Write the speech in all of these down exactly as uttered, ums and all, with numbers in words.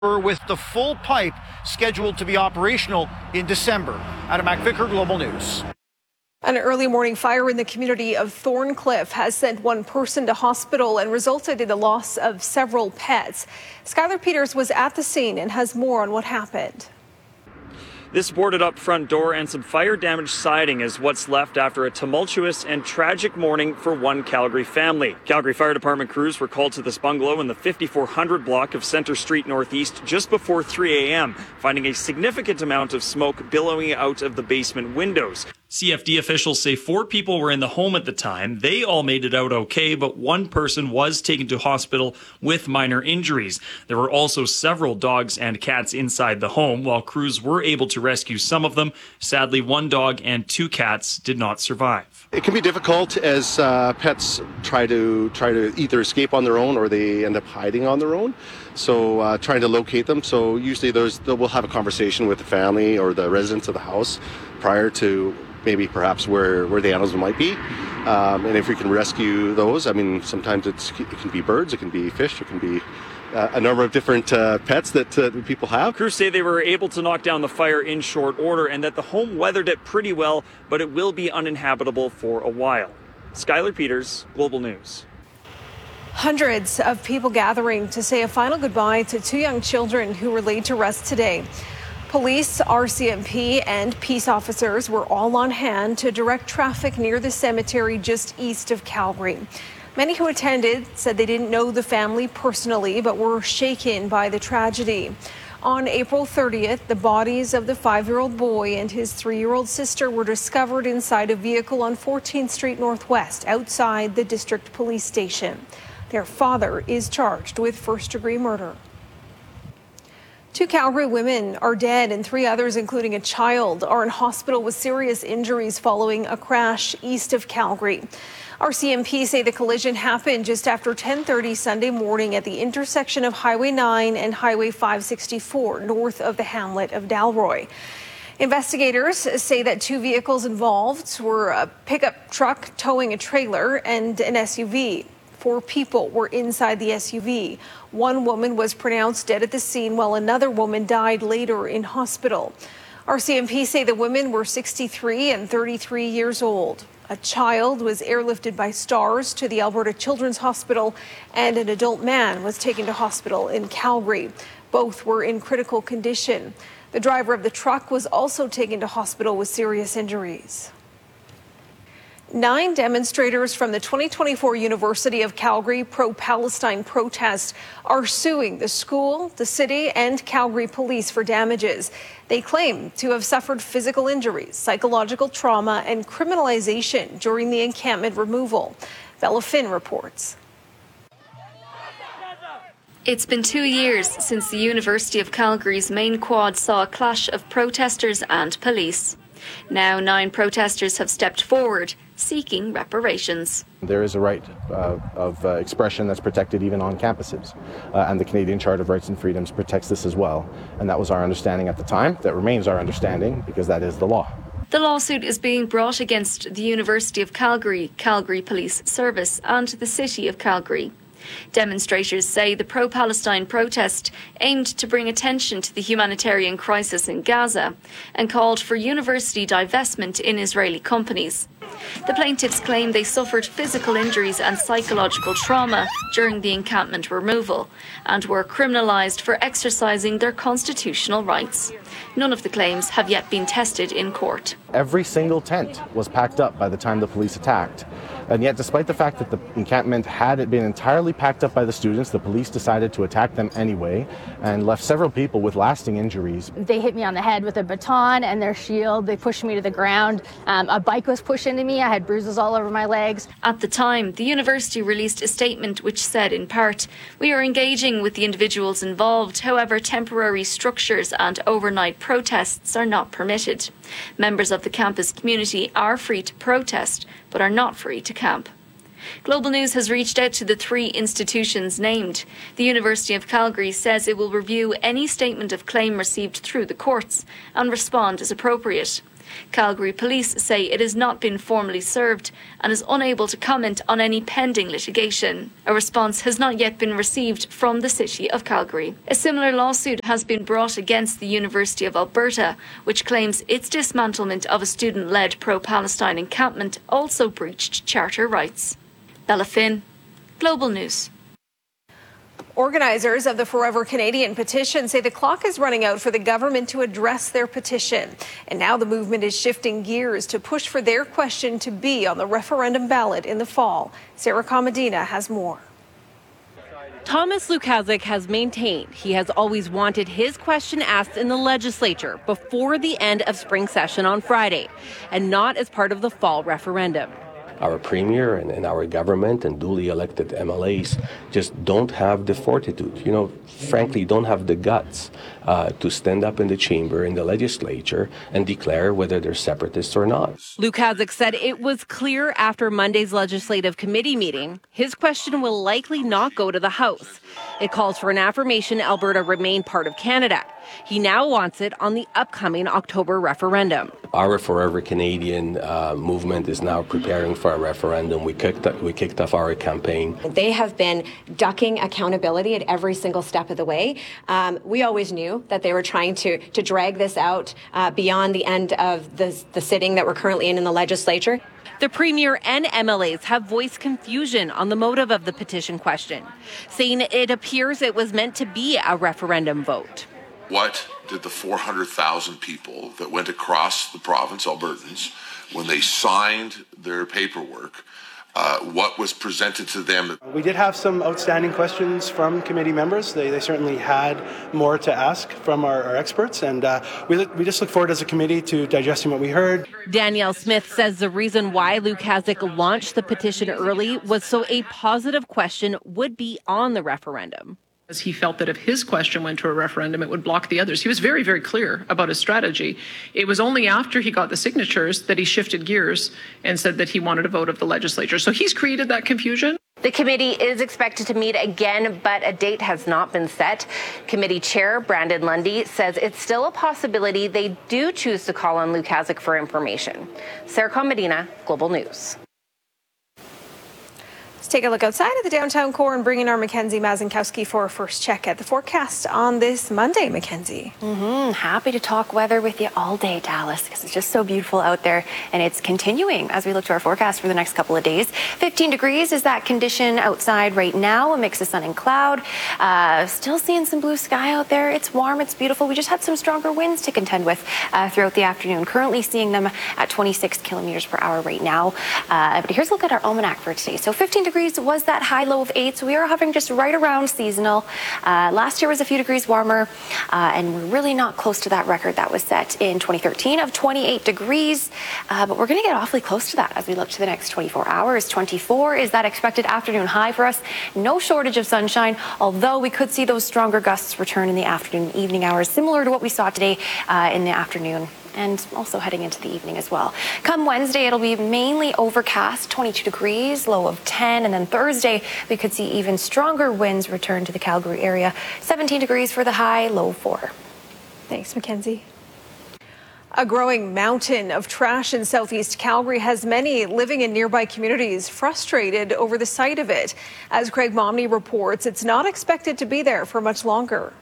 with the full pipe scheduled to be operational in December. Adam MacVicar, Global News. An early morning fire in the community of Thorncliffe has sent one person to hospital and resulted in the loss of several pets. Skylar Peters was at the scene and has more on what happened. This boarded up front door and some fire damaged siding is what's left after a tumultuous and tragic morning for one Calgary family. Calgary Fire Department crews were called to this bungalow in the fifty-four hundred block of Centre Street Northeast just before three a m, finding a significant amount of smoke billowing out of the basement windows. C F D officials say four people were in the home at the time. They all made it out okay, but one person was taken to hospital with minor injuries. There were also several dogs and cats inside the home. While crews were able to rescue some of them, sadly, one dog and two cats did not survive. It can be difficult as uh, pets try to try to either escape on their own or they end up hiding on their own. So uh, trying to locate them. So usually there's we'll have a conversation with the family or the residents of the house prior to maybe perhaps where, where the animals might be. Um, and if we can rescue those, I mean, sometimes it's, it can be birds, it can be fish, it can be uh, a number of different uh, pets that, uh, that people have. Crews say they were able to knock down the fire in short order and that the home weathered it pretty well, but it will be uninhabitable for a while. Skylar Peters, Global News. Hundreds of people gathering to say a final goodbye to two young children who were laid to rest today. Police, R C M P, and peace officers were all on hand to direct traffic near the cemetery just east of Calgary. Many who attended said they didn't know the family personally, but were shaken by the tragedy. On April thirtieth, the bodies of the five-year-old boy and his three-year-old sister were discovered inside a vehicle on fourteenth Street Northwest, outside the district police station. Their father is charged with first-degree murder. Two Calgary women are dead and three others, including a child, are in hospital with serious injuries following a crash east of Calgary. R C M P say the collision happened just after ten thirty Sunday morning at the intersection of Highway nine and Highway five sixty-four, north of the hamlet of Dalroy. Investigators say that two vehicles involved were a pickup truck towing a trailer and an S U V. Four people were inside the S U V. One woman was pronounced dead at the scene, while another woman died later in hospital. R C M P say the women were sixty-three and thirty-three years old. A child was airlifted by STARS to the Alberta Children's Hospital, and an adult man was taken to hospital in Calgary. Both were in critical condition. The driver of the truck was also taken to hospital with serious injuries. Nine demonstrators from the twenty twenty-four University of Calgary pro-Palestine protest are suing the school, the city, and Calgary police for damages. They claim to have suffered physical injuries, psychological trauma, and criminalization during the encampment removal. Bella Finn reports. It's been two years since the University of Calgary's main quad saw a clash of protesters and police. Now nine protesters have stepped forward, seeking reparations. There is a right uh, of uh, expression that's protected even on campuses, uh, and the Canadian Charter of Rights and Freedoms protects this as well. And that was our understanding at the time. That remains our understanding because that is the law. The lawsuit is being brought against the University of Calgary, Calgary Police Service, and the City of Calgary. Demonstrators say the pro-Palestine protest aimed to bring attention to the humanitarian crisis in Gaza and called for university divestment in Israeli companies. The plaintiffs claim they suffered physical injuries and psychological trauma during the encampment removal and were criminalised for exercising their constitutional rights. None of the claims have yet been tested in court. Every single tent was packed up by the time the police attacked. And yet, despite the fact that the encampment had been entirely packed up by the students, the police decided to attack them anyway and left several people with lasting injuries. They hit me on the head with a baton and their shield. They pushed me to the ground. Um, a bike was pushed into me. I had bruises all over my legs. At the time, the university released a statement which said, in part, "We are engaging with the individuals involved. However, temporary structures and overnight protests are not permitted. Members of the campus community are free to protest, but are not free to camp." Global News has reached out to the three institutions named. The University of Calgary says it will review any statement of claim received through the courts and respond as appropriate. Calgary Police say it has not been formally served and is unable to comment on any pending litigation. A response has not yet been received from the City of Calgary. A similar lawsuit has been brought against the University of Alberta, which claims its dismantlement of a student-led pro-Palestine encampment also breached charter rights. Bella Finn, Global News. Organizers of the Forever Canadian petition say the clock is running out for the government to address their petition. And now the movement is shifting gears to push for their question to be on the referendum ballot in the fall. Sarah Comadina has more. Thomas Lukaszuk has maintained he has always wanted his question asked in the legislature before the end of spring session on Friday, and not as part of the fall referendum. Our premier and, and our government and duly elected M L As just don't have the fortitude, you know, frankly, don't have the guts uh, to stand up in the chamber, in the legislature, and declare whether they're separatists or not. Lukaszuk said it was clear after Monday's legislative committee meeting, his question will likely not go to the House. It calls for an affirmation Alberta remain part of Canada. He now wants it on the upcoming October referendum. Our Forever Canadian uh, movement is now preparing for a referendum. We kicked, we kicked off our campaign. They have been ducking accountability at every single step of the way. Um, we always knew that they were trying to, to drag this out uh, beyond the end of the, the sitting that we're currently in in the legislature. The Premier and M L As have voiced confusion on the motive of the petition question, saying it appears it was meant to be a referendum vote. What did the four hundred thousand people that went across the province, Albertans, when they signed their paperwork, uh, what was presented to them? We did have some outstanding questions from committee members. They, they certainly had more to ask from our, our experts, and uh, we, we just look forward as a committee to digesting what we heard. Danielle Smith says the reason why Lukaszuk launched the petition early was so a positive question would be on the referendum. He felt that if his question went to a referendum, it would block the others. He was very, very clear about his strategy. It was only after he got the signatures that he shifted gears and said that he wanted a vote of the legislature. So he's created that confusion. The committee is expected to meet again, but a date has not been set. Committee Chair Brandon Lundy says it's still a possibility they do choose to call on Lukaszuk for information. Sarah Comadina, Global News. Take a look outside of the downtown core and bring in our Mackenzie Mazinkowski for a first check at the forecast on this Monday, Mackenzie. Mm-hmm. Happy to talk weather with you all day, Dallas, because it's just so beautiful out there, and it's continuing as we look to our forecast for the next couple of days. fifteen degrees is that condition outside right now, a mix of sun and cloud. Uh, still seeing some blue sky out there. It's warm, it's beautiful. We just had some stronger winds to contend with uh, throughout the afternoon. Currently seeing them at twenty-six kilometers per hour right now. Uh, but here's a look at our almanac for today. So fifteen degrees was that high low of eight, so we are hovering just right around seasonal. Uh, last year was a few degrees warmer, uh, and we're really not close to that record that was set in twenty thirteen of twenty-eight degrees, uh, but we're going to get awfully close to that as we look to the next twenty-four hours. twenty-four is that expected afternoon high for us. No shortage of sunshine, although we could see those stronger gusts return in the afternoon and evening hours, similar to what we saw today uh, in the afternoon, and also heading into the evening as well. Come Wednesday, it'll be mainly overcast, twenty-two degrees, low of ten, and then Thursday, we could see even stronger winds return to the Calgary area. seventeen degrees for the high, low four. Thanks, Mackenzie. A growing mountain of trash in southeast Calgary has many living in nearby communities frustrated over the sight of it. As Craig Momney reports, it's not expected to be there for much longer.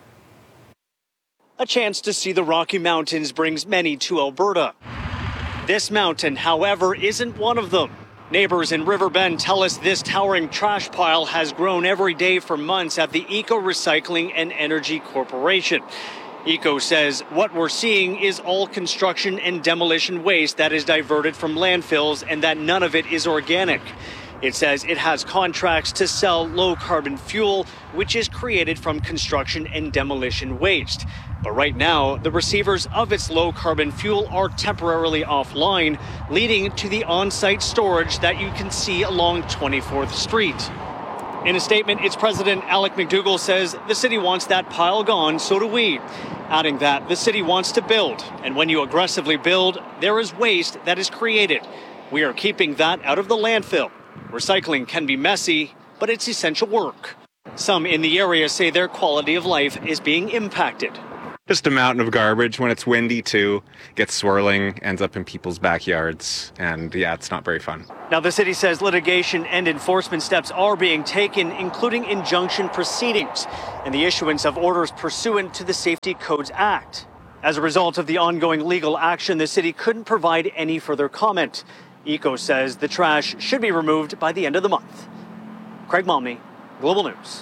A chance to see the Rocky Mountains brings many to Alberta. This mountain, however, isn't one of them. Neighbors in Riverbend tell us this towering trash pile has grown every day for months at the Eco Recycling and Energy Corporation. Eco says what we're seeing is all construction and demolition waste that is diverted from landfills and that none of it is organic. It says it has contracts to sell low-carbon fuel, which is created from construction and demolition waste. But right now, the receivers of its low-carbon fuel are temporarily offline, leading to the on-site storage that you can see along twenty-fourth Street. In a statement, its president, Alec McDougall, says the city wants that pile gone, so do we. Adding that the city wants to build, and when you aggressively build, there is waste that is created. We are keeping that out of the landfill. Recycling can be messy, but it's essential work. Some in the area say their quality of life is being impacted. Just a mountain of garbage. When it's windy too, gets swirling, ends up in people's backyards, and yeah, it's not very fun. Now, the city says litigation and enforcement steps are being taken, including injunction proceedings and the issuance of orders pursuant to the Safety Codes Act. As a result of the ongoing legal action, the city couldn't provide any further comment. ECO says the trash should be removed by the end of the month. Craig Momney, Global News.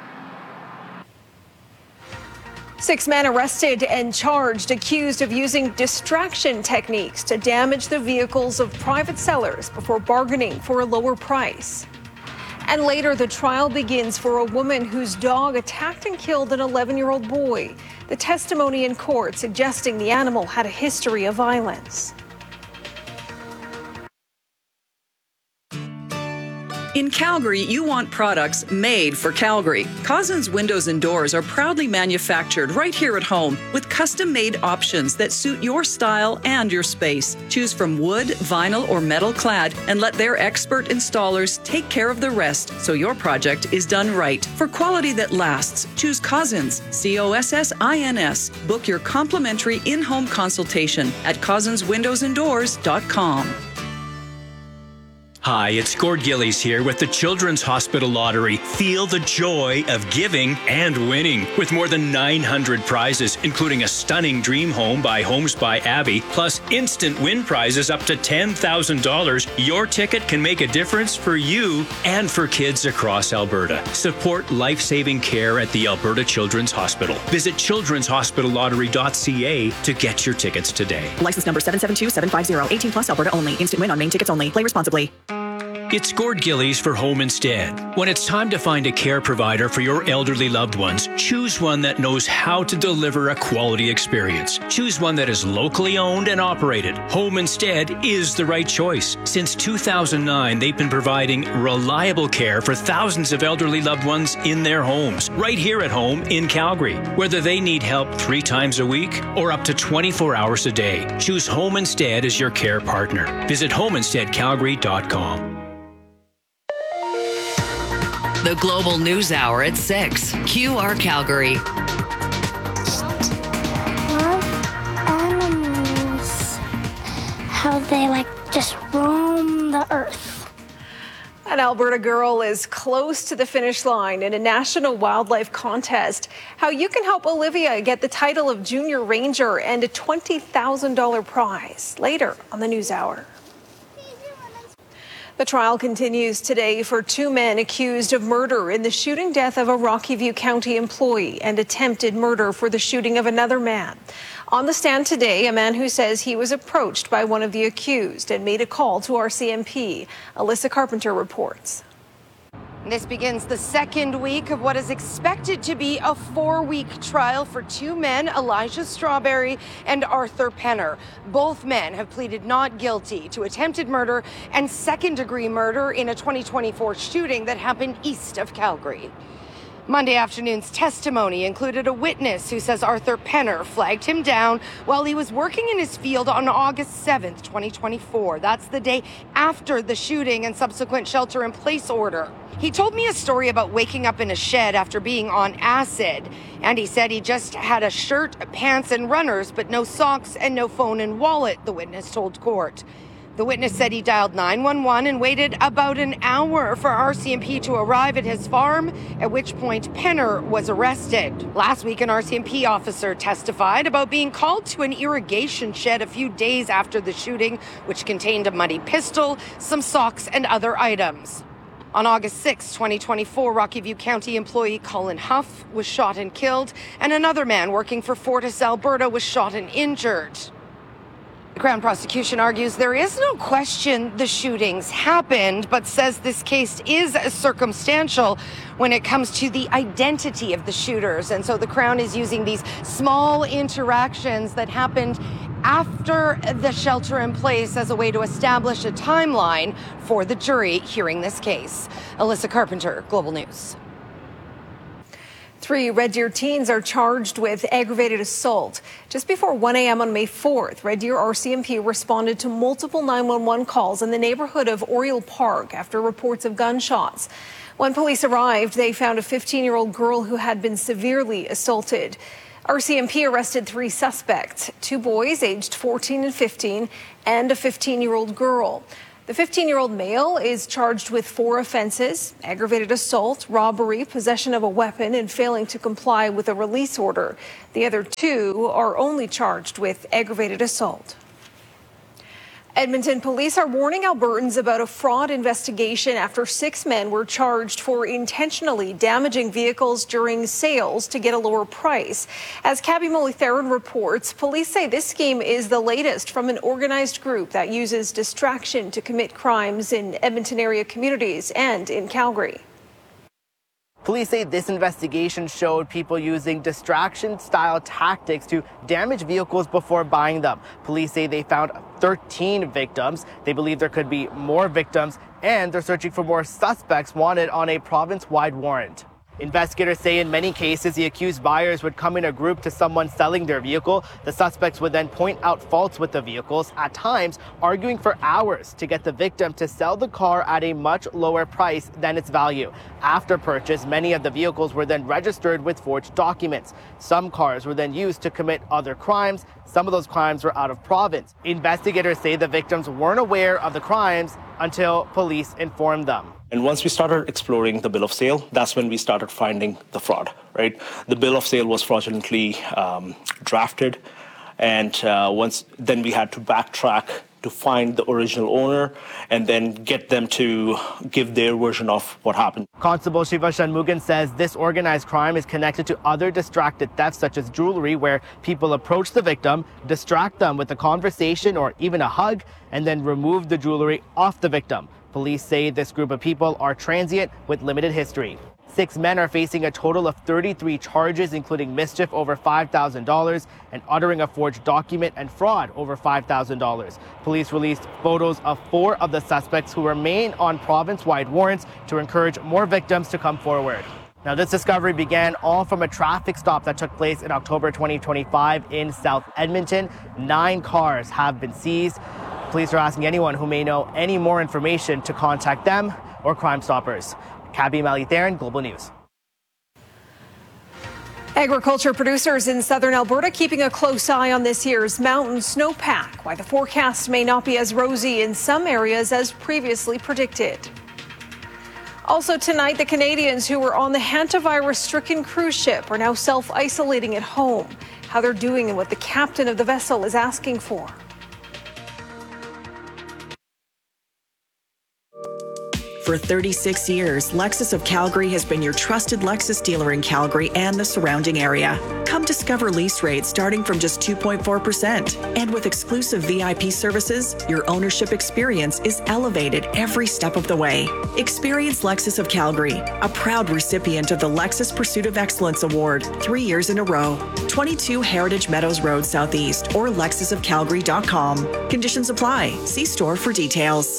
Six men arrested and charged, accused of using distraction techniques to damage the vehicles of private sellers before bargaining for a lower price. And later, the trial begins for a woman whose dog attacked and killed an eleven-year-old boy. The testimony in court suggesting the animal had a history of violence. In Calgary, you want products made for Calgary. Cousins Windows and Doors are proudly manufactured right here at home with custom-made options that suit your style and your space. Choose from wood, vinyl, or metal clad and let their expert installers take care of the rest so your project is done right. For quality that lasts, choose Cousins, C O S S I N S. Book your complimentary in-home consultation at cousins windows and doors dot com. Hi, it's Gord Gillies here with the Children's Hospital Lottery. Feel the joy of giving and winning with more than nine hundred prizes, including a stunning dream home by Homes by Abby, plus instant win prizes up to ten thousand dollars. Your ticket can make a difference for you and for kids across Alberta. Support life-saving care at the Alberta Children's Hospital. Visit children's hospital lottery dot c a to get your tickets today. License number seven seven two seven five zero. eighteen plus Alberta only. Instant win on main tickets only. Play responsibly. It's Gord Gillies for Home Instead. When it's time to find a care provider for your elderly loved ones, choose one that knows how to deliver a quality experience. Choose one that is locally owned and operated. Home Instead is the right choice. Since two thousand nine, they've been providing reliable care for thousands of elderly loved ones in their homes, right here at home in Calgary. Whether they need help three times a week or up to twenty-four hours a day, choose Home Instead as your care partner. Visit home instead calgary dot com. The Global News Hour at six. Q R Calgary. Animals, how they like just roam the earth. An Alberta girl is close to the finish line in a national wildlife contest. How you can help Olivia get the title of Junior Ranger and a twenty thousand dollars prize later on the News Hour. The trial continues today for two men accused of murder in the shooting death of a Rocky View County employee and attempted murder for the shooting of another man. On the stand today, a man who says he was approached by one of the accused and made a call to R C M P. Alyssa Carpenter reports. This begins the second week of what is expected to be a four-week trial for two men, Elijah Strawberry and Arthur Penner. Both men have pleaded not guilty to attempted murder and second-degree murder in a twenty twenty-four shooting that happened east of Calgary. Monday afternoon's testimony included a witness who says Arthur Penner flagged him down while he was working in his field on August seventh, twenty twenty-four. That's the day after the shooting and subsequent shelter-in-place order. He told me a story about waking up in a shed after being on acid, and he said he just had a shirt, pants, and runners, but no socks and no phone and wallet, the witness told court. The witness said he dialed nine one one and waited about an hour for R C M P to arrive at his farm, at which point Penner was arrested. Last week, an R C M P officer testified about being called to an irrigation shed a few days after the shooting, which contained a muddy pistol, some socks, and other items. On August sixth, twenty twenty-four, Rocky View County employee Colin Huff was shot and killed, and another man working for Fortis Alberta was shot and injured. The Crown prosecution argues there is no question the shootings happened, but says this case is circumstantial when it comes to the identity of the shooters. And so the Crown is using these small interactions that happened after the shelter in place as a way to establish a timeline for the jury hearing this case. Alyssa Carpenter, Global News. Three Red Deer teens are charged with aggravated assault. Just before one a.m. on May fourth, Red Deer R C M P responded to multiple nine one one calls in the neighborhood of Oriole Park after reports of gunshots. When police arrived, they found a fifteen-year-old girl who had been severely assaulted. R C M P arrested three suspects, two boys aged fourteen and fifteen, and a fifteen-year-old girl. The fifteen-year-old male is charged with four offenses: aggravated assault, robbery, possession of a weapon, and failing to comply with a release order. The other two are only charged with aggravated assault. Edmonton police are warning Albertans about a fraud investigation after six men were charged for intentionally damaging vehicles during sales to get a lower price. As Cabby Molly-Theron reports, police say this scheme is the latest from an organized group that uses distraction to commit crimes in Edmonton area communities and in Calgary. Police say this investigation showed people using distraction-style tactics to damage vehicles before buying them. Police say they found thirteen victims. They believe there could be more victims, and they're searching for more suspects wanted on a province-wide warrant. Investigators say in many cases, the accused buyers would come in a group to someone selling their vehicle. The suspects would then point out faults with the vehicles, at times arguing for hours to get the victim to sell the car at a much lower price than its value. After purchase, many of the vehicles were then registered with forged documents. Some cars were then used to commit other crimes. Some of those crimes were out of province. Investigators say the victims weren't aware of the crimes until police informed them. And once we started exploring the bill of sale, that's when we started finding the fraud, right? The bill of sale was fraudulently um, drafted, and uh, once then we had to backtrack to find the original owner and then get them to give their version of what happened. Constable Shiva Shanmugan says this organized crime is connected to other distracted thefts such as jewelry, where people approach the victim, distract them with a conversation or even a hug, and then remove the jewelry off the victim. Police say this group of people are transient with limited history. Six men are facing a total of thirty-three charges, including mischief over five thousand dollars and uttering a forged document and fraud over five thousand dollars. Police released photos of four of the suspects who remain on province-wide warrants to encourage more victims to come forward. Now, this discovery began all from a traffic stop that took place in October twenty twenty-five in South Edmonton. Nine cars have been seized. Police are asking anyone who may know any more information to contact them or Crime Stoppers. Cabby Molly-Theron, Global News. Agriculture producers in southern Alberta keeping a close eye on this year's mountain snowpack, why the forecast may not be as rosy in some areas as previously predicted. Also tonight, the Canadians who were on the hantavirus-stricken cruise ship are now self-isolating at home. How they're doing and what the captain of the vessel is asking for. For thirty-six years, Lexus of Calgary has been your trusted Lexus dealer in Calgary and the surrounding area. Come discover lease rates starting from just two point four percent. And with exclusive V I P services, your ownership experience is elevated every step of the way. Experience Lexus of Calgary, a proud recipient of the Lexus Pursuit of Excellence Award three years in a row. twenty-two Heritage Meadows Road Southeast or lexus of calgary dot com. Conditions apply. See store for details.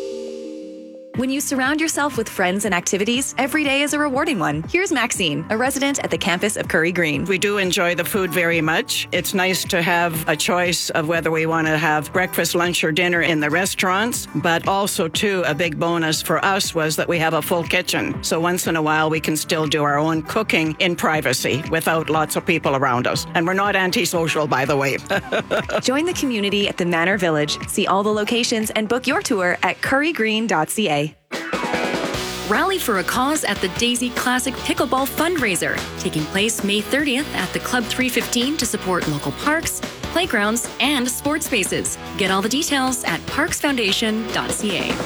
When you surround yourself with friends and activities, every day is a rewarding one. Here's Maxine, a resident at the campus of Curry Green. We do enjoy the food very much. It's nice to have a choice of whether we want to have breakfast, lunch, or dinner in the restaurants, but also, too, a big bonus for us was that we have a full kitchen. So once in a while, we can still do our own cooking in privacy without lots of people around us. And we're not antisocial, by the way. Join the community at the Manor Village. See all the locations and book your tour at curry green dot c a. Rally for a cause at the Daisy Classic Pickleball Fundraiser, taking place May thirtieth at the Club three fifteen to support local parks, playgrounds, and sports spaces. Get all the details at parks foundation dot c a.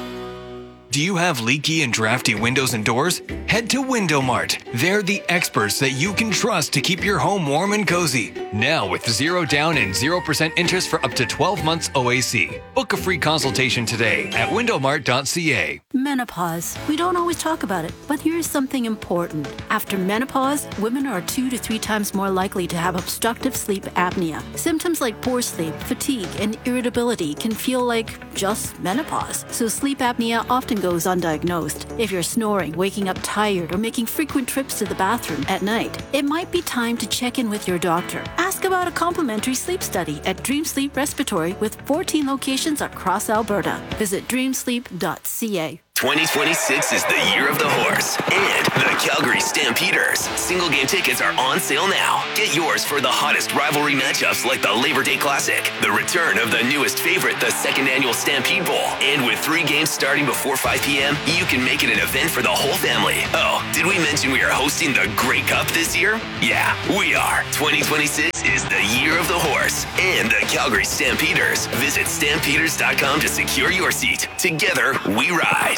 Do you have leaky and drafty windows and doors? Head to Window Mart. They're the experts that you can trust to keep your home warm and cozy. Now with zero down and zero percent interest for up to twelve months O A C. Book a free consultation today at window mart dot c a. Menopause. We don't always talk about it, but here's something important. After menopause, women are two to three times more likely to have obstructive sleep apnea. Symptoms like poor sleep, fatigue, and irritability can feel like just menopause. So sleep apnea often goes undiagnosed. If you're snoring, waking up tired, or making frequent trips to the bathroom at night, it might be time to check in with your doctor. Ask about a complimentary sleep study at Dream Sleep Respiratory with fourteen locations across Alberta. Visit dream sleep dot c a. twenty twenty-six is the year of the horse and the Calgary Stampeders. Single game tickets are on sale now. Get yours for the hottest rivalry matchups like the Labor Day Classic, the return of the newest favorite, the second annual Stampede Bowl. And with three games starting before five p.m., you can make it an event for the whole family. Oh, did we mention we are hosting the Grey Cup this year? Yeah, we are. twenty twenty-six is the year of the horse and the Calgary Stampeders. Visit stampeders dot com to secure your seat. Together, we ride.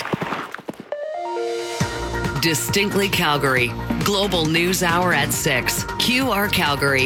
Distinctly Calgary. Global News Hour at six. Q R Calgary.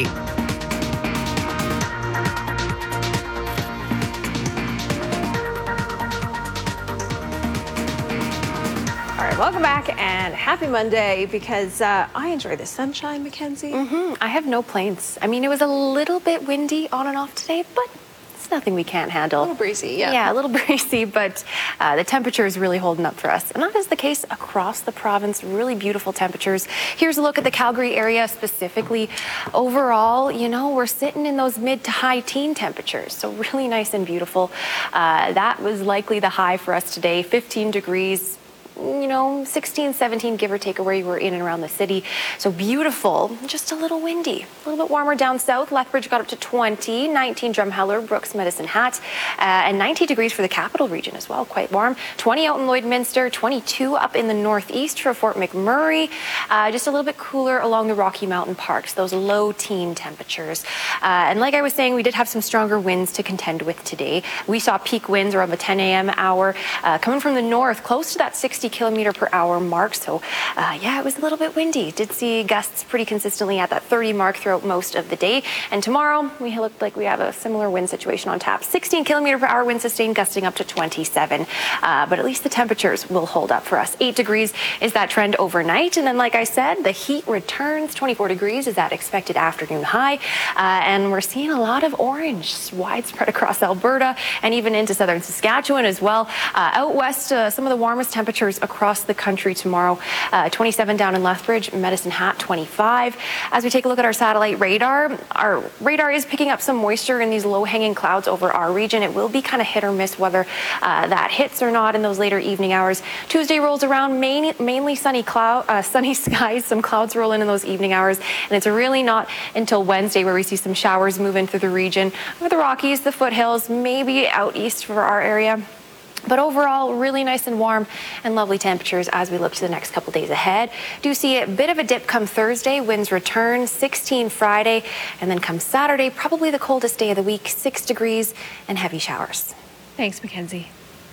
All right, welcome back and happy Monday because uh, I enjoy the sunshine, Mackenzie. Mm-hmm. I have no plaints. I mean, it was a little bit windy on and off today, but it's nothing we can't handle. A little breezy, yeah. Yeah, a little breezy, but uh, the temperature is really holding up for us. And that is the case across the province. Really beautiful temperatures. Here's a look at the Calgary area specifically. Overall, you know, we're sitting in those mid to high teen temperatures. So really nice and beautiful. Uh, that was likely the high for us today, fifteen degrees. You know, sixteen, seventeen, give or take, where you were in and around the city. So beautiful, just a little windy. A little bit warmer down south. Lethbridge got up to twenty, nineteen Drumheller, Brooks, Medicine Hat, uh, and ninety degrees for the capital region as well, quite warm. twenty out in Lloydminster, twenty-two up in the northeast for Fort McMurray. Uh, just a little bit cooler along the Rocky Mountain Parks, those low teen temperatures. Uh, and like I was saying, we did have some stronger winds to contend with today. We saw peak winds around the ten a.m. hour uh, coming from the north, close to that sixty kilometer per hour mark. So uh, yeah, it was a little bit windy. Did see gusts pretty consistently at that thirty mark throughout most of the day. And tomorrow we look like we have a similar wind situation on tap. sixteen kilometer per hour wind sustained, gusting up to twenty-seven. Uh, but at least the temperatures will hold up for us. Eight degrees is that trend overnight. And then, like I said, the heat returns. twenty-four degrees is that expected afternoon high. Uh, and we're seeing a lot of orange widespread across Alberta and even into southern Saskatchewan as well. Uh, out west, uh, some of the warmest temperatures across the country tomorrow. Uh, twenty-seven down in Lethbridge, Medicine Hat twenty-five. As we take a look at our satellite radar, our radar is picking up some moisture in these low-hanging clouds over our region. It will be kind of hit or miss whether uh, that hits or not in those later evening hours. Tuesday rolls around, main, mainly sunny cloud, uh, sunny skies. Some clouds roll in in those evening hours, and it's really not until Wednesday where we see some showers move in through the region, over the Rockies, the foothills, maybe out east for our area. But overall, really nice and warm and lovely temperatures as we look to the next couple days ahead. Do see a bit of a dip come Thursday, winds return, sixteen Friday, and then come Saturday, probably the coldest day of the week, six degrees and heavy showers. Thanks, Mackenzie.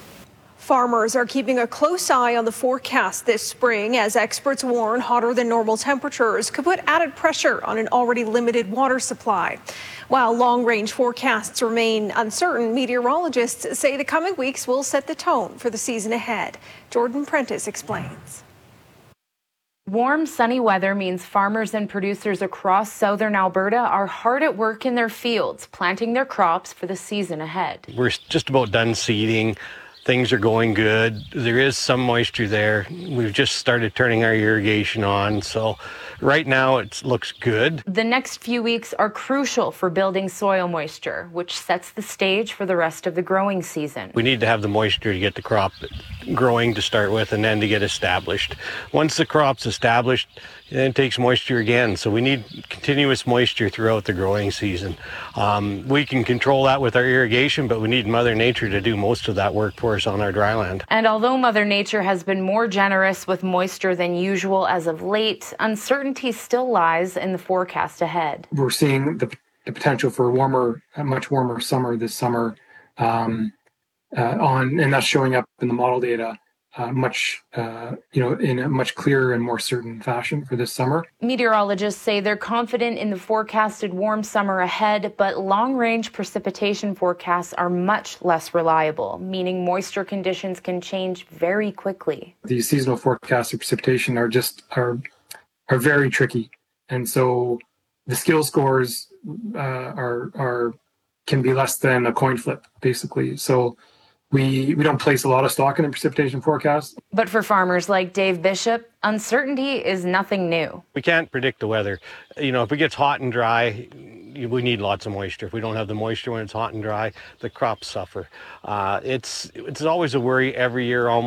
Farmers are keeping a close eye on the forecast this spring as experts warn hotter than normal temperatures could put added pressure on an already limited water supply. While long-range forecasts remain uncertain, meteorologists say the coming weeks will set the tone for the season ahead. Jordan Prentice explains. Warm, sunny weather means farmers and producers across southern Alberta are hard at work in their fields, planting their crops for the season ahead. We're just about done seeding. Things are going good. There is some moisture there. We've just started turning our irrigation on, so right now it looks good. The next few weeks are crucial for building soil moisture, which sets the stage for the rest of the growing season. We need to have the moisture to get the crop growing to start with and then to get established. Once the crop's established, then it takes moisture again, so we need continuous moisture throughout the growing season. Um, we can control that with our irrigation, but we need Mother Nature to do most of that work for us on our dry land. And although Mother Nature has been more generous with moisture than usual as of late, uncertainty still lies in the forecast ahead. We're seeing the, the potential for a warmer, a much warmer summer this summer, um, uh, on, and that's showing up in the model data. Uh, much, uh, you know, in a much clearer and more certain fashion for this summer. Meteorologists say they're confident in the forecasted warm summer ahead, but long-range precipitation forecasts are much less reliable, meaning moisture conditions can change very quickly. These seasonal forecasts of precipitation are just are are very tricky, and so the skill scores uh, are are can be less than a coin flip, basically. So. We, we don't place a lot of stock in a precipitation forecast. But for farmers like Dave Bishop, uncertainty is nothing new. We can't predict the weather. You know, if it gets hot and dry, we need lots of moisture. If we don't have the moisture when it's hot and dry, the crops suffer. Uh, it's, it's always a worry every year almost.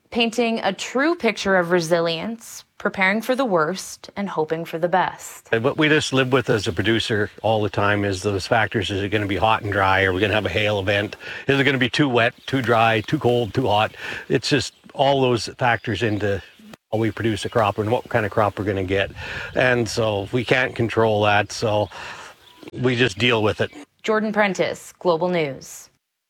painting a true picture of resilience, preparing for the worst, and hoping for the best. And what we just live with as a producer all the time is those factors. Is it going to be hot and dry? Are we going to have a hail event? Is it going to be too wet, too dry, too cold, too hot? It's just all those factors into how we produce a crop and what kind of crop we're going to get. And so we can't control that, so we just deal with it. Jordan Prentice, Global News.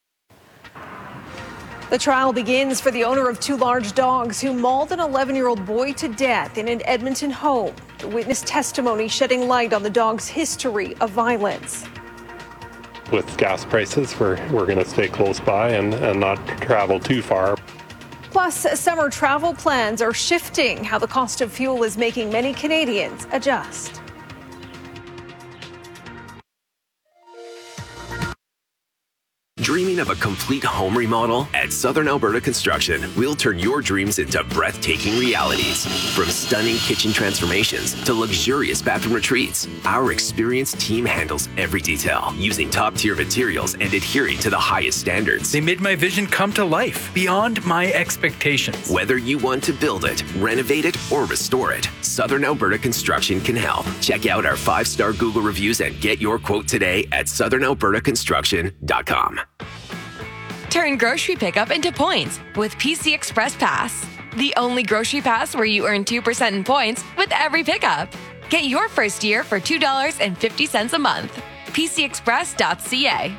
The trial begins for the owner of two large dogs who mauled an eleven-year-old boy to death in an Edmonton home. The witness testimony shedding light on the dog's history of violence. With gas prices, we're, we're going to stay close by and, and not travel too far. Plus, summer travel plans are shifting, how the cost of fuel is making many Canadians adjust. Dreaming of a complete home remodel? At Southern Alberta Construction, we'll turn your dreams into breathtaking realities. From stunning kitchen transformations to luxurious bathroom retreats, our experienced team handles every detail, using top-tier materials and adhering to the highest standards. They made my vision come to life, beyond my expectations. Whether you want to build it, renovate it, or restore it, Southern Alberta Construction can help. Check out our five-star Google reviews and get your quote today at southern alberta construction dot com. Turn grocery pickup into points with P C Express Pass. The only grocery pass where you earn two percent in points with every pickup. Get your first year for two dollars and fifty cents a month. P C express dot c a.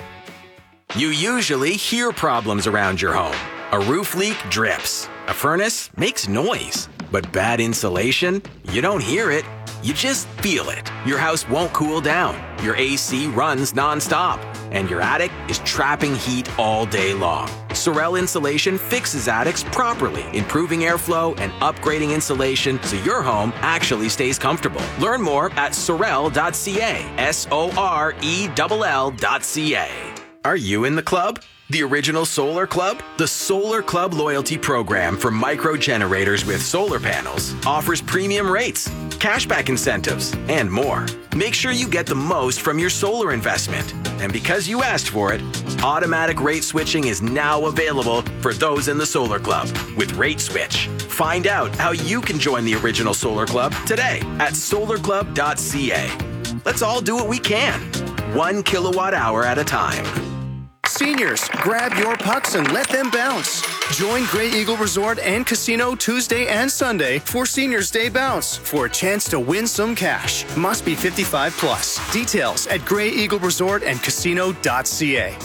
You usually hear problems around your home. A roof leak drips. A furnace makes noise. But bad insulation? You don't hear it. You just feel it. Your house won't cool down. Your A C runs nonstop. And your attic is trapping heat all day long. Sorel Insulation fixes attics properly, improving airflow and upgrading insulation so your home actually stays comfortable. Learn more at sorel dot c a. S O R E L L dot C A. Are you in the club? The original Solar Club? The Solar Club loyalty program for micro generators with solar panels offers premium rates, cashback incentives, and more. Make sure you get the most from your solar investment. And because you asked for it, automatic rate switching is now available for those in the Solar Club with Rate Switch. Find out how you can join the original Solar Club today at solar club dot c a. Let's all do what we can, one kilowatt hour at a time. Seniors, grab your pucks and let them bounce. Join Grey Eagle Resort and Casino Tuesday and Sunday for Seniors Day Bounce for a chance to win some cash. Must be fifty-five plus. Details at grey eagle resort and casino dot c a.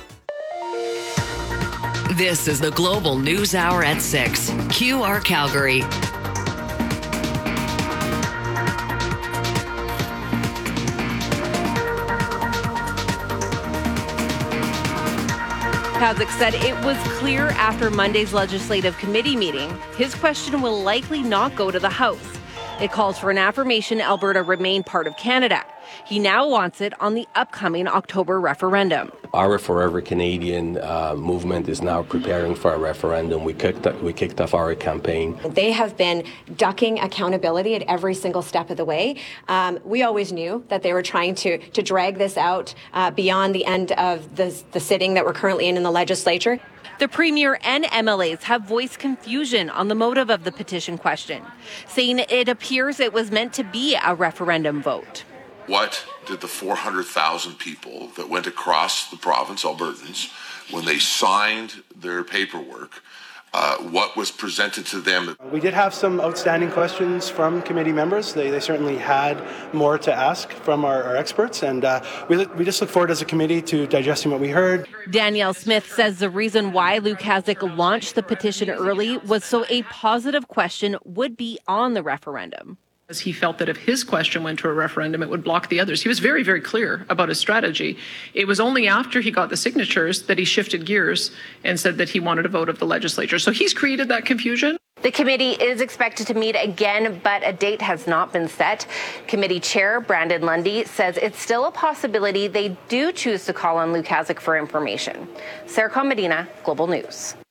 This is the Global News Hour at six. Q R Calgary. Kazik said it was clear after Monday's legislative committee meeting, his question will likely not go to the House. It calls for an affirmation Alberta remain part of Canada. He now wants it on the upcoming October referendum. Our Forever Canadian uh, movement is now preparing for a referendum. We kicked, we kicked off our campaign. They have been ducking accountability at every single step of the way. Um, we always knew that they were trying to, to drag this out uh, beyond the end of the, the sitting that we're currently in in the legislature. The Premier and M L As have voiced confusion on the motive of the petition question, saying it appears it was meant to be a referendum vote. What did the four hundred thousand people that went across the province, Albertans, when they signed their paperwork, uh, what was presented to them? We did have some outstanding questions from committee members. They, they certainly had more to ask from our, our experts, and uh, we, we just look forward as a committee to digesting what we heard. Danielle Smith says the reason why Luke Kazik launched the petition early was so a positive question would be on the referendum. As he felt that if his question went to a referendum, it would block the others. He was very, very clear about his strategy. It was only after he got the signatures that he shifted gears and said that he wanted a vote of the legislature. So he's created that confusion. The committee is expected to meet again, but a date has not been set. Committee Chair Brandon Lundy says it's still a possibility they do choose to call on Luke Kazik for information. Sarah Medina, Global News.